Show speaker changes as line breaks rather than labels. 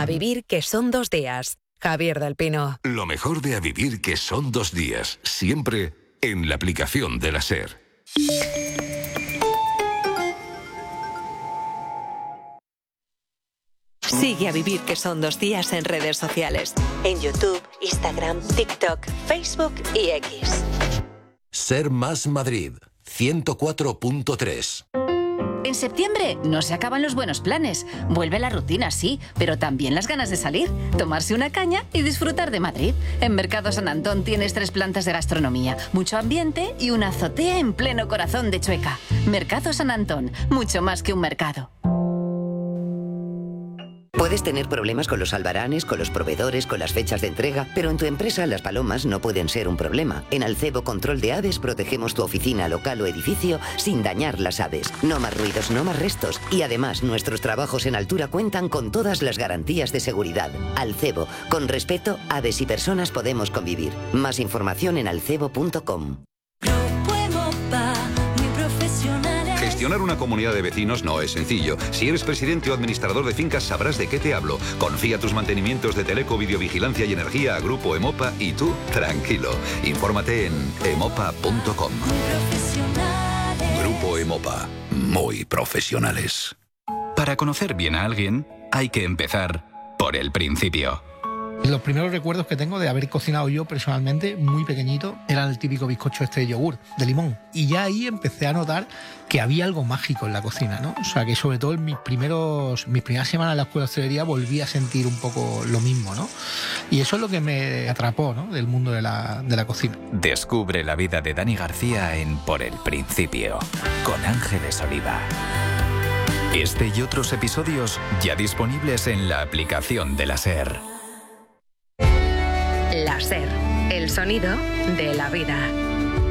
A vivir que son 2 días. Javier del Pino.
Lo mejor de A vivir que son 2 días. Siempre en la aplicación de la SER.
Sigue A vivir que son 2 días en redes sociales. En YouTube, Instagram, TikTok, Facebook y X.
Ser Más Madrid, 104.3.
En septiembre no se acaban los buenos planes. Vuelve la rutina, sí, pero también las ganas de salir, tomarse una caña y disfrutar de Madrid. En Mercado San Antón tienes 3 plantas de gastronomía, mucho ambiente y una azotea en pleno corazón de Chueca. Mercado San Antón, mucho más que un mercado.
Puedes tener problemas con los albaranes, con los proveedores, con las fechas de entrega, pero en tu empresa las palomas no pueden ser un problema. En Alcebo Control de Aves protegemos tu oficina, local o edificio sin dañar las aves. No más ruidos, no más restos. Y además, nuestros trabajos en altura cuentan con todas las garantías de seguridad. Alcebo, con respeto, aves y personas podemos convivir. Más información en alcebo.com.
Gestionar una comunidad de vecinos no es sencillo. Si eres presidente o administrador de fincas sabrás de qué te hablo. Confía tus mantenimientos de teleco, videovigilancia y energía a Grupo Emopa y tú, tranquilo. Infórmate en emopa.com. Grupo Emopa. Muy profesionales.
Para conocer bien a alguien, hay que empezar por el principio.
Los primeros recuerdos que tengo de haber cocinado yo personalmente, muy pequeñito, era el típico bizcocho de yogur, de limón. Y ya ahí empecé a notar que había algo mágico en la cocina, ¿no? O sea, que sobre todo en mis primeras semanas en la escuela de hostelería volví a sentir un poco lo mismo, ¿no? Y eso es lo que me atrapó, ¿no?, del mundo de la cocina.
Descubre la vida de Dani García en Por el Principio, con Ángeles Oliva. Este y otros episodios ya disponibles en la aplicación de la SER.
La SER, el sonido de la vida.